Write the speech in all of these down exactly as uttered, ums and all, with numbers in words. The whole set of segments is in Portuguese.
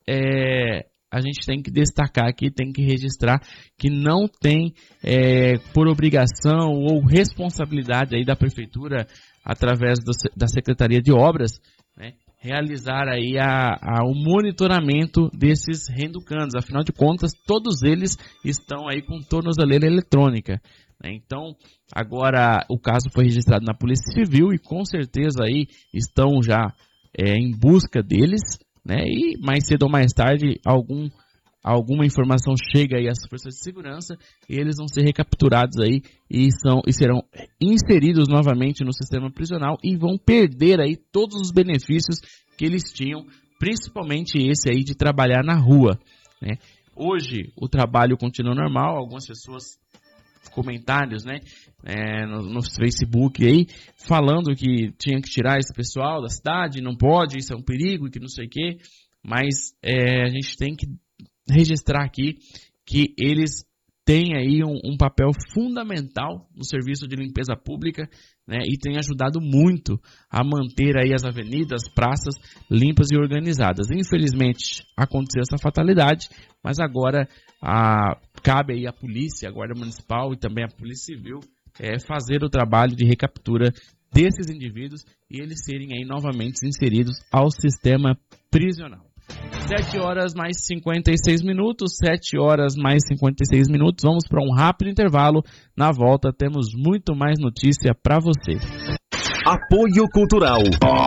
é, a gente tem que destacar aqui, tem que registrar que não tem é, por obrigação ou responsabilidade aí da Prefeitura, através do, da Secretaria de Obras, né, realizar aí a, a, o monitoramento desses renducandos. Afinal de contas, todos eles estão aí com tornozeleira eletrônica, né? Então, agora o caso foi registrado na Polícia Civil e com certeza aí estão já é, em busca deles, né? E mais cedo ou mais tarde algum, alguma informação chega aí às forças de segurança e eles vão ser recapturados aí e, são, e serão inseridos novamente no sistema prisional e vão perder aí todos os benefícios que eles tinham, principalmente esse aí de trabalhar na rua, né? Hoje o trabalho continua normal, algumas pessoas, comentários, né, é, no, no Facebook aí, falando que tinha que tirar esse pessoal da cidade, não pode, isso é um perigo, que não sei o quê, mas é, a gente tem que registrar aqui que eles têm aí um, um papel fundamental no serviço de limpeza pública, né, e tem ajudado muito a manter aí as avenidas, praças limpas e organizadas. Infelizmente aconteceu essa fatalidade, mas agora a, cabe aí à polícia, a Guarda Municipal e também a Polícia Civil é, fazer o trabalho de recaptura desses indivíduos e eles serem aí novamente inseridos ao sistema prisional. sete horas mais cinquenta e seis minutos, sete horas mais cinquenta e seis minutos, vamos para um rápido intervalo. Na volta temos muito mais notícia para você. Apoio Cultural.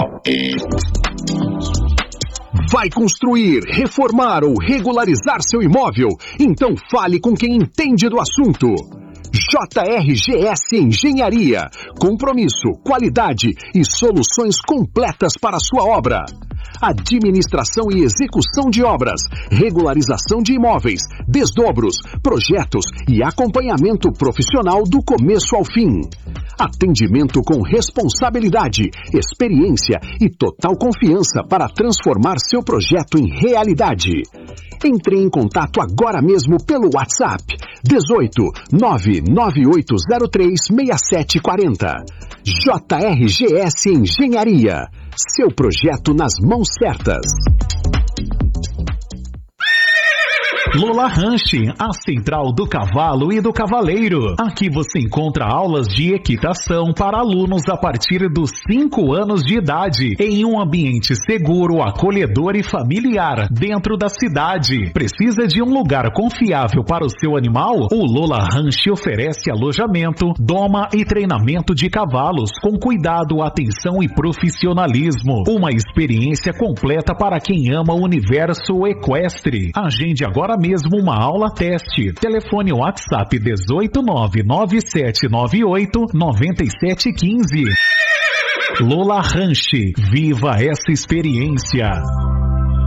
Vai construir, reformar ou regularizar seu imóvel? Então fale com quem entende do assunto. J R G S Engenharia. Compromisso, qualidade e soluções completas para a sua obra. Administração e execução de obras, regularização de imóveis, desdobros, projetos e acompanhamento profissional do começo ao fim. Atendimento com responsabilidade, experiência e total confiança para transformar seu projeto em realidade. Entre em contato agora mesmo pelo WhatsApp dezoito, nove nove oito zero três, seis sete quatro zero. J R G S Engenharia. Seu projeto nas mãos certas. Lola Ranch, a central do cavalo e do cavaleiro. Aqui você encontra aulas de equitação para alunos a partir dos cinco anos de idade, em um ambiente seguro, acolhedor e familiar, dentro da cidade. Precisa de um lugar confiável para o seu animal? O Lola Ranch oferece alojamento, doma e treinamento de cavalos, com cuidado, atenção e profissionalismo. Uma experiência completa para quem ama o universo equestre. Agende agora mesmo uma aula teste. Telefone WhatsApp dezoito, nove nove sete nove oito, nove sete um cinco. Lola Ranch. Viva essa experiência.